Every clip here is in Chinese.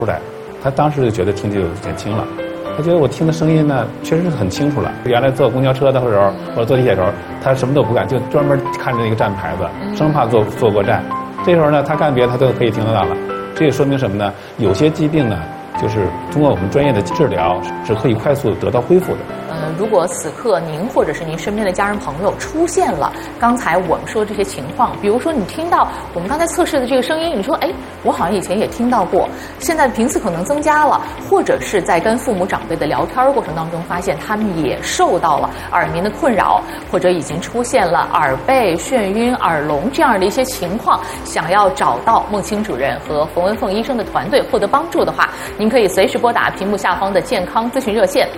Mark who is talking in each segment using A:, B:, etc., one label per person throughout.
A: 出来，他当时就觉得听力就减轻了。他觉得我听的声音呢，确实是很清楚了。原来坐公交车的时候，或者坐地铁的时候，他什么都不干，就专门看着那个站牌子，生怕坐过站。这时候呢，他干别的他都可以听得到了。这也说明什么呢？有些疾病呢，就是通过我们专业的治疗是可以快速得到恢复的。
B: 如果此刻您或者是您身边的家人朋友出现了刚才我们说的这些情况，比如说你听到我们刚才测试的这个声音，你说哎，我好像以前也听到过，现在频次可能增加了，或者是在跟父母长辈的聊天过程当中发现他们也受到了耳鸣的困扰，或者已经出现了耳背、眩晕、耳聋这样的一些情况，想要找到孟青主任和冯文凤医生的团队获得帮助的话，您可以随时拨打屏幕下方的健康咨询热线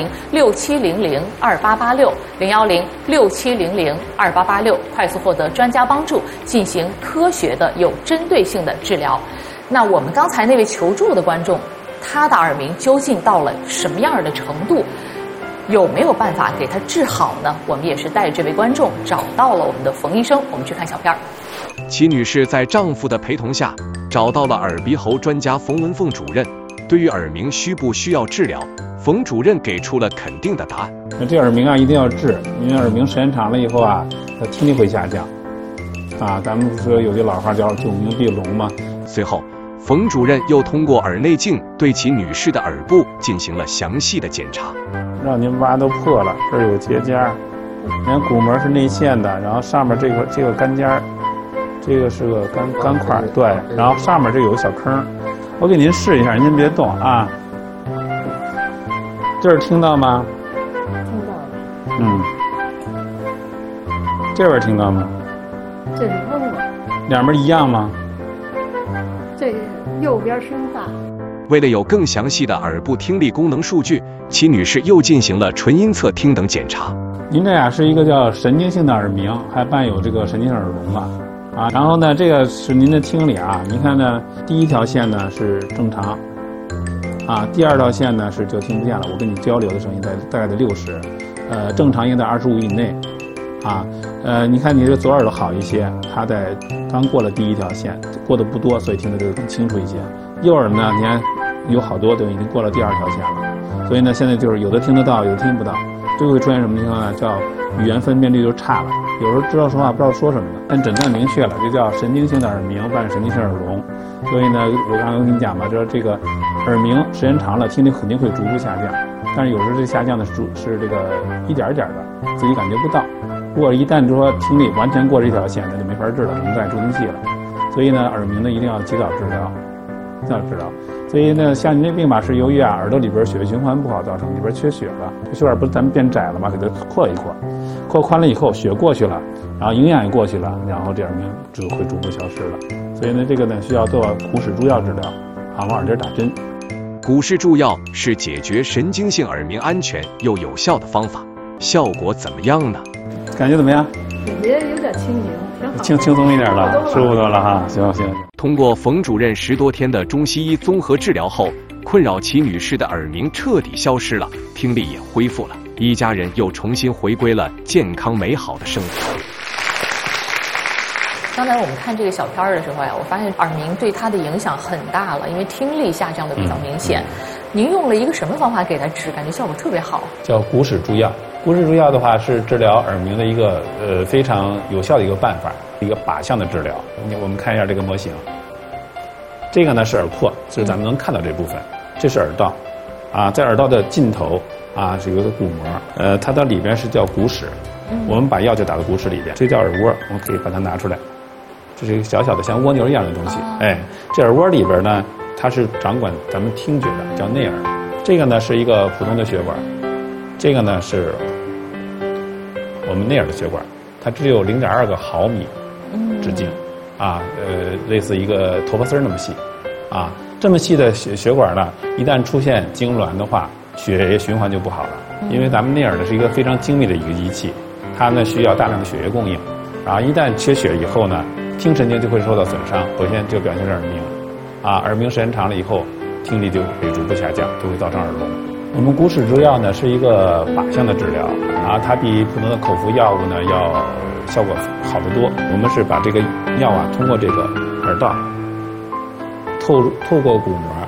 B: 010-6700-2886，010-6700-2886，快速获得专家帮助，进行科学的有针对性的治疗。那我们刚才那位求助的观众，他的耳鸣究竟到了什么样的程度？有没有办法给他治好呢？我们也是带着这位观众找到了我们的冯医生，我们去看小片儿。
C: 齐女士在丈夫的陪同下，找到了耳鼻喉专家冯文凤主任。对于耳鸣需不需要治疗，冯主任给出了肯定的答案。
A: 那这耳鸣啊，一定要治，因为耳鸣时间长了以后啊，它听力会下降。咱们说有句老话叫久鸣必聋嘛。
C: 随后，冯主任又通过耳内镜对齐女士的耳部进行了详细的检查。
A: 让您挖都破了，这儿有结痂，连骨膜是内陷的，然后上面这个干尖儿，这个是个干块，对，然后上面这有个小坑。我给您试一下，您别动啊。这儿听到吗？
D: 听到了。
A: 这边听到吗？
D: 这是嗡了。
A: 两边一样吗？
D: 这右边声大。
C: 为了有更详细的耳部听力功能数据，齐女士又进行了纯音侧听等检查。
A: 您这俩是一个叫神经性的耳鸣，还伴有这个神经性耳聋了。然后呢，这个是您的听力啊。您看呢，第一条线呢是正常，第二条线呢是就听不见了。我跟你交流的声音大概在60，正常应在25以内，你看你这左耳朵好一些，它在刚过了第一条线，过得不多，所以听得就更清楚一些。右耳呢，你看有好多都已经过了第2条线了，所以呢，现在就是有的听得到，有的听不到，这会出现什么情况呢？叫语言分辨率就差了。有时候知道说话不知道说什么的，但诊断明确了，这叫神经性的耳鸣伴神经性耳聋。所以呢，我刚刚跟你讲吧，这个耳鸣时间长了，听力肯定会逐步下降，但是有时候这下降的是这个一点一点的，自己感觉不到。如果一旦说听力完全过这条线，那就没法治了，只能带助听器了。所以呢，耳鸣呢一定要及早治疗，所以呢，像您这病吧，是由于耳朵里边血液循环不好造成，里边缺血了，血管不是咱们变窄了吗？给它扩一扩，扩宽了以后，血过去了，然后营养也过去了，然后这耳鸣就会逐步消失了。所以呢，这个呢需要做骨矢注药治疗，往耳根打针。
C: 骨矢注药是解决神经性耳鸣安全又有效的方法，效果怎么样呢？
A: 感觉怎么样？
D: 感觉有点轻盈，挺好，
A: 轻松一点了，舒服多了哈。行。
C: 通过冯主任10多天的中西医综合治疗后，困扰齐女士的耳鸣彻底消失了，听力也恢复了，一家人又重新回归了健康美好的生活。
B: 刚才我们看这个小片儿的时候呀，我发现耳鸣对他的影响很大了，因为听力下降的比较明显。您用了一个什么方法给他治？感觉效果特别好。叫
A: 骨矢注药。骨矢注药的话是治疗耳鸣的一个非常有效的一个办法，一个靶向的治疗。我们看一下这个模型。这个呢是耳廓，就是咱们能看到这部分。这是耳道，在耳道的尽头是有一个骨膜，它的里边是叫骨矢。我们把药就打到骨矢里边，这叫耳蜗，我们可以把它拿出来。这是一个小小的像蜗牛一样的东西，这耳蜗里边呢，它是掌管咱们听觉的，叫内耳。这个呢是一个普通的血管，这个呢是我们内耳的血管，它只有0.2个毫米直径，类似一个头发丝那么细，这么细的血管呢，一旦出现痉挛的话，血液循环就不好了，因为咱们内耳呢是一个非常精密的一个仪器，它呢需要大量的血液供应，一旦缺血以后呢，听神经就会受到损伤，首先就表现是耳鸣，耳鸣时间长了以后，听力就会逐步下降，就会造成耳聋。我们骨矢注药呢是一个靶向的治疗，它比普通的口服药物呢要效果好得多。我们是把这个药通过这个耳道透过骨膜